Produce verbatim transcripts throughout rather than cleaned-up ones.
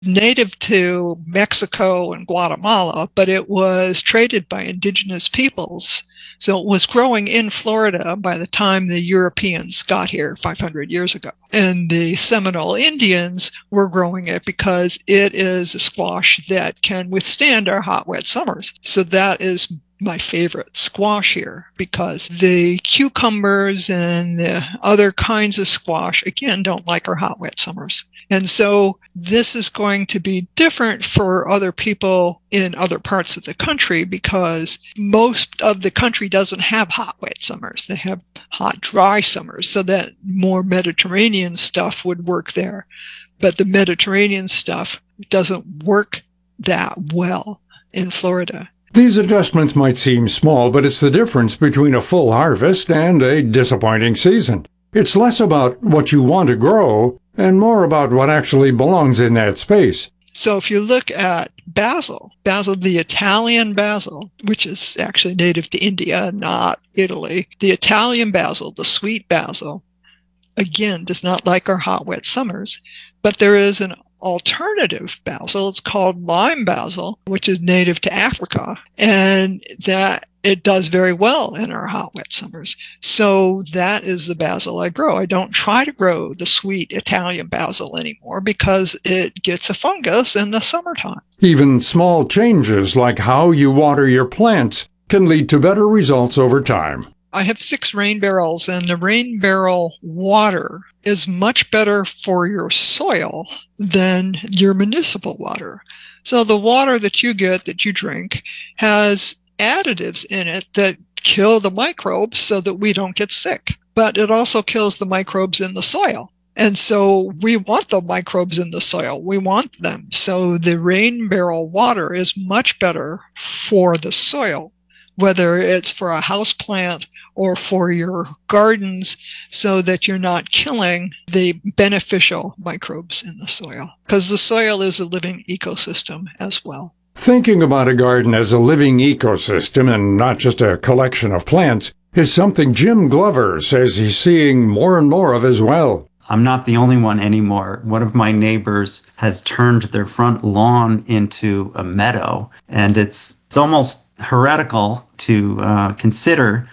native to Mexico and Guatemala, but it was traded by indigenous peoples. So it was growing in Florida by the time the Europeans got here five hundred years ago. And the Seminole Indians were growing it because it is a squash that can withstand our hot, wet summers. So that is my favorite squash here, because the cucumbers and the other kinds of squash, again, don't like our hot, wet summers. And so this is going to be different for other people in other parts of the country, because most of the country doesn't have hot, wet summers. They have hot, dry summers, so that more Mediterranean stuff would work there. But the Mediterranean stuff doesn't work that well in Florida. These adjustments might seem small, but it's the difference between a full harvest and a disappointing season. It's less about what you want to grow and more about what actually belongs in that space. So if you look at basil, basil, the Italian basil, which is actually native to India, not Italy, the Italian basil, the sweet basil, again, does not like our hot, wet summers, but there is an alternative basil. It's called lime basil, which is native to Africa, and that it does very well in our hot, wet summers. So that is the basil I grow. I don't try to grow the sweet Italian basil anymore because it gets a fungus in the summertime. Even small changes like how you water your plants can lead to better results over time. I have six rain barrels, and the rain barrel water is much better for your soil than your municipal water. So the water that you get, that you drink, has additives in it that kill the microbes so that we don't get sick. But it also kills the microbes in the soil. And so we want the microbes in the soil. We want them. So the rain barrel water is much better for the soil, whether it's for a house plant or for your gardens, so that you're not killing the beneficial microbes in the soil, because the soil is a living ecosystem as well. Thinking about a garden as a living ecosystem and not just a collection of plants is something Jim Glover says he's seeing more and more of as well. I'm not the only one anymore. One of my neighbors has turned their front lawn into a meadow, and it's it's almost heretical to uh, consider.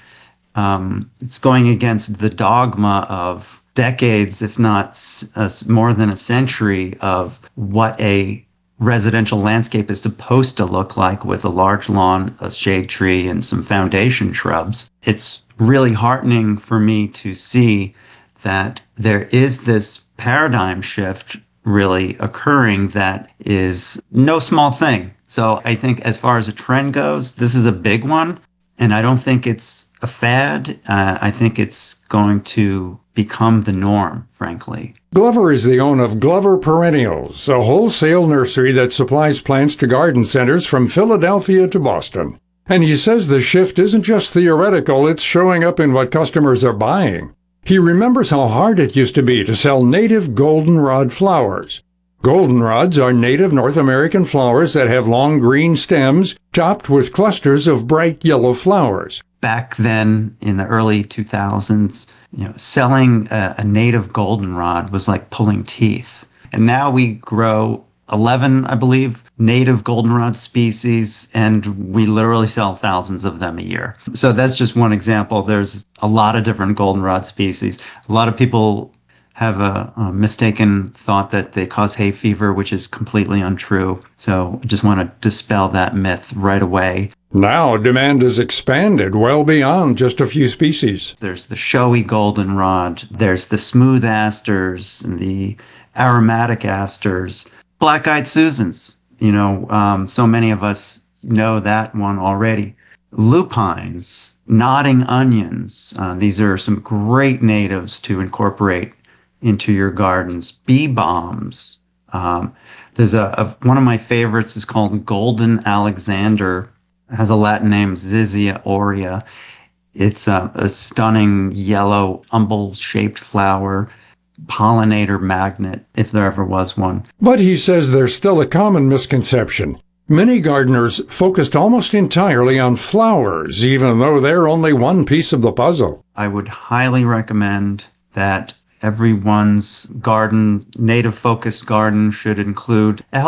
Um, it's going against the dogma of decades, if not s- uh, more than a century, of what a residential landscape is supposed to look like, with a large lawn, a shade tree, and some foundation shrubs. It's really heartening for me to see that there is this paradigm shift really occurring that is no small thing. So I think as far as a trend goes, this is a big one, and I don't think it's a fad. Uh, I think it's going to become the norm, frankly. Glover is the owner of Glover Perennials, a wholesale nursery that supplies plants to garden centers from Philadelphia to Boston. And he says the shift isn't just theoretical, it's showing up in what customers are buying. He remembers how hard it used to be to sell native goldenrod flowers. Goldenrods are native North American flowers that have long green stems topped with clusters of bright yellow flowers. Back then, in the early two thousands, you know, selling a, a native goldenrod was like pulling teeth. And now we grow eleven, I believe, native goldenrod species, and we literally sell thousands of them a year. So that's just one example. There's a lot of different goldenrod species. A lot of people have a, a mistaken thought that they cause hay fever, which is completely untrue. So I just want to dispel that myth right away. Now demand has expanded well beyond just a few species. There's the showy goldenrod, there's the smooth asters, and the aromatic asters, black-eyed Susans. You know, um, so many of us know that one already. Lupines, nodding onions. Uh, these are some great natives to incorporate into your gardens. Bee bombs. Um, there's a, a one of my favorites is called Golden Alexander. It has a Latin name, Zizia aurea. It's a, a stunning yellow umbel-shaped flower, pollinator magnet, if there ever was one. But he says there's still a common misconception. Many gardeners focused almost entirely on flowers, even though they're only one piece of the puzzle. I would highly recommend that everyone's garden, native focused garden, should include a